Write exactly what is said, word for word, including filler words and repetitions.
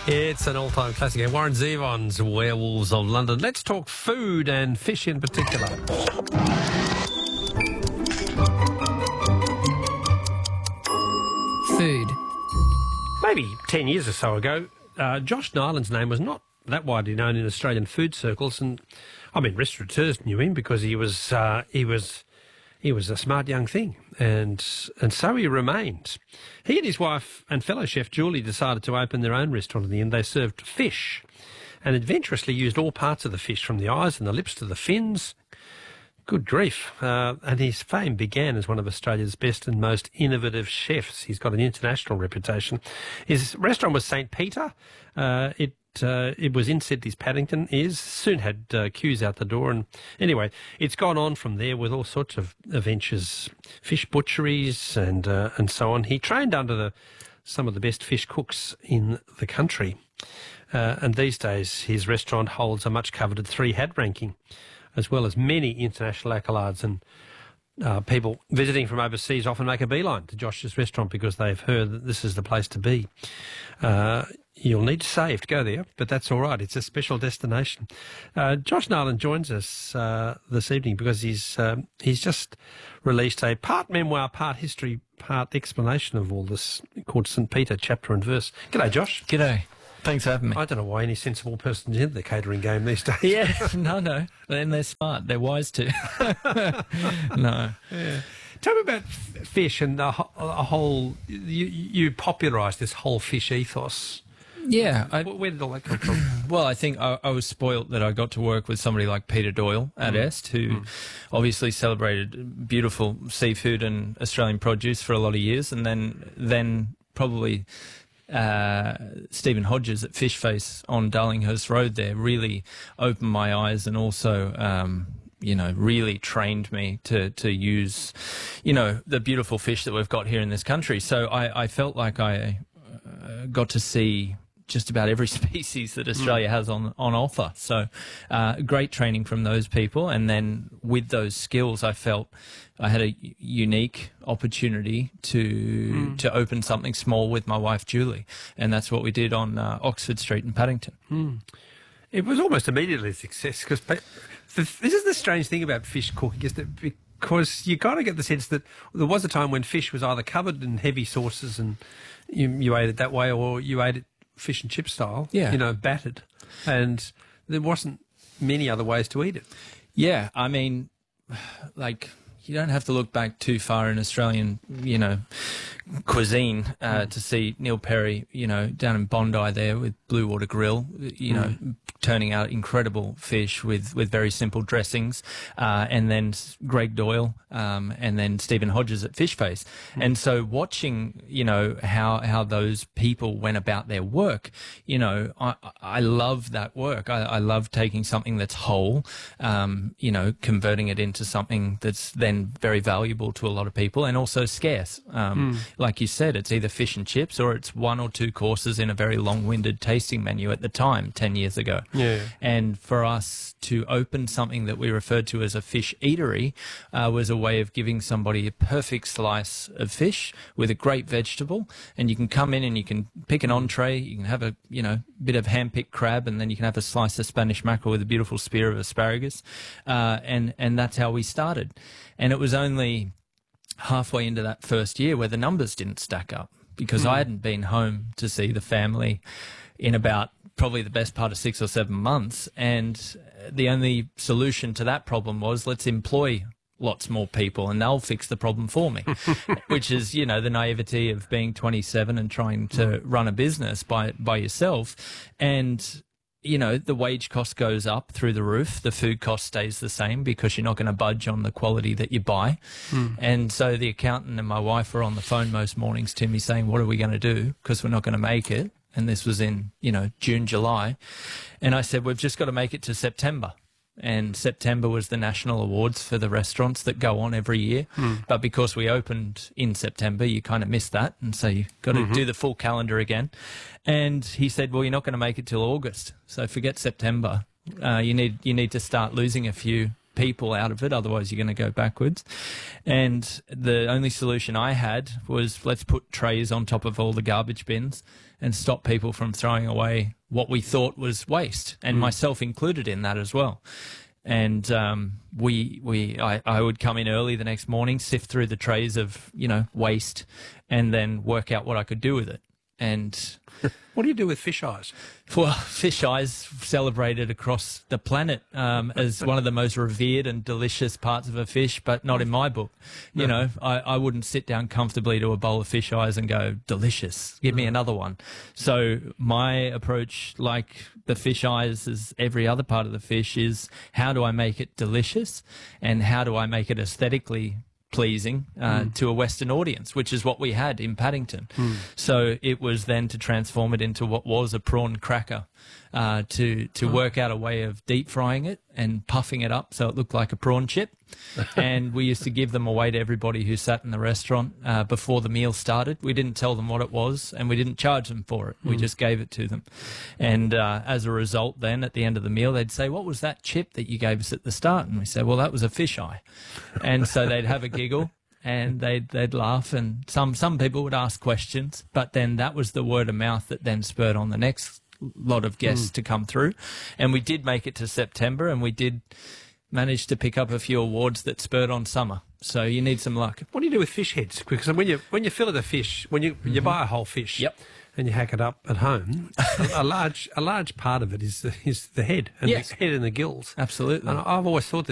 It's an all-time classic. And Warren Zevon's Werewolves of London. Let's talk food and fish in particular. Food. Maybe ten years or so ago, uh, Josh Nyland's name was not that widely known in Australian food circles, and I mean restaurateurs knew him because he was uh, he was he was a smart young thing, and and so he remained. He and his wife and fellow chef Julie decided to open their own restaurant in the end. They served fish, and adventurously used all parts of the fish, from the eyes and the lips to the fins. Good grief. Uh, and his fame began as one of Australia's best and most innovative chefs. He's got an international reputation. His restaurant was Saint Peter. Uh, it uh, it was in Sydney's Paddington, is. Soon had uh, queues out the door. And anyway, it's gone on from there with all sorts of ventures, fish butcheries and uh, and so on. He trained under the, some of the best fish cooks in the country. Uh, and these days, his restaurant holds a much-coveted three-hat ranking, as well as many international accolades, and uh, people visiting from overseas often make a beeline to Josh's restaurant because they've heard that this is the place to be. Uh, you'll need to save to go there, but that's all right. It's a special destination. Uh, Josh Nyland joins us uh, this evening because he's uh, he's just released a part memoir, part history, part explanation of all this called Saint Peter, Chapter and Verse. G'day, Josh. G'day. Thanks for having me. I don't know why any sensible person's in the catering game these days. Yeah, no, no. And they're smart. They're wise too. No. Yeah. Tell me about f- fish and the, ho- a whole... You, you popularised this whole fish ethos. Yeah. I, Where did all that come from? well, I think I, I was spoilt that I got to work with somebody like Peter Doyle at mm. Est, who mm. obviously celebrated beautiful seafood and Australian produce for a lot of years, and then then probably... Uh, Stephen Hodges at Fishface on Darlinghurst Road there really opened my eyes, and also, um, you know, really trained me to, to use, you know, the beautiful fish that we've got here in this country. So I, I felt like I uh, got to see just about every species that Australia mm. has on on offer. So uh, great training from those people, and then with those skills I felt I had a unique opportunity to mm. to open something small with my wife Julie, and that's what we did on uh, Oxford Street in Paddington. Mm. It was almost immediately a success, because this is the strange thing about fish cooking, is that because you kind of get the sense that there was a time when fish was either covered in heavy sauces and you, you ate it that way, or you ate it fish and chip style, yeah. you know, battered, and there wasn't many other ways to eat it. Yeah, I mean, like, you don't have to look back too far in Australian, you know, cuisine uh, mm. to see Neil Perry, you know, down in Bondi there with Blue Water Grill, you mm. know, turning out incredible fish with, with very simple dressings, uh, and then Greg Doyle, um, and then Stephen Hodges at Fishface. Mm. And so watching, you know, how, how those people went about their work, you know, I, I love that work. I, I love taking something that's whole, um, you know, converting it into something that's then very valuable to a lot of people, and also scarce. Um, mm. Like you said, it's either fish and chips, or it's one or two courses in a very long-winded tasting menu at the time, ten years ago. Yeah. And for us to open something that we referred to as a fish eatery uh, was a way of giving somebody a perfect slice of fish with a great vegetable, and you can come in and you can pick an entree, you can have a, you know, bit of hand-picked crab, and then you can have a slice of Spanish mackerel with a beautiful spear of asparagus, uh, and, and that's how we started. And it was only halfway into that first year where the numbers didn't stack up, because mm. I hadn't been home to see the family in about probably the best part of six or seven months. And the only solution to that problem was, let's employ lots more people and they'll fix the problem for me, which is, you know, the naivety of being twenty-seven and trying to mm. run a business by, by yourself. And, you know, the wage cost goes up through the roof. The food cost stays the same because you're not going to budge on the quality that you buy. Mm. And so the accountant and my wife are on the phone most mornings to me saying, what are we going to do? Because we're not going to make it. And this was in, you know, June, July. And I said, we've just got to make it to September. And September was the national awards for the restaurants that go on every year. Mm. But because we opened in September, you kind of missed that. And so you've got to mm-hmm. do the full calendar again. And he said, well, you're not going to make it till August. So forget September. Uh, you need you need to start losing a few people out of it, otherwise you're going to go backwards. And the only solution I had was, let's put trays on top of all the garbage bins and stop people from throwing away what we thought was waste, and mm. myself included in that as well. And um, we, we, I, I would come in early the next morning, sift through the trays of, you know, waste, and then work out what I could do with it. And what do you do with fish eyes? Well, fish eyes celebrated across the planet um, as one of the most revered and delicious parts of a fish, but not in my book. You no. know, I, I wouldn't sit down comfortably to a bowl of fish eyes and go, delicious, give me another one. So my approach, like the fish eyes as every other part of the fish, is how do I make it delicious and how do I make it aesthetically pleasing uh, mm. to a Western audience, which is what we had in Paddington. Mm. So it was then to transform it into what was a prawn cracker, uh, to to oh. work out a way of deep frying it and puffing it up so it looked like a prawn chip. And we used to give them away to everybody who sat in the restaurant uh, before the meal started. We didn't tell them what it was, and we didn't charge them for it. Mm. We just gave it to them. And uh, as a result, then at the end of the meal, they'd say, "What was that chip that you gave us at the start?" And we said, "Well, that was a fish eye." And so they'd have a giggle and they'd they'd laugh, and some some people would ask questions, but then that was the word of mouth that then spurred on the next lot of guests mm. to come through. And we did make it to September, and we did manage to pick up a few awards that spurred on summer. So you need some luck. What do you do with fish heads? Because when you when you fillet the fish, when you mm-hmm. you buy a whole fish, yep. and you hack it up at home, a, a large a large part of it is the, is the head and yes. the head and the gills. Absolutely. And I've always thought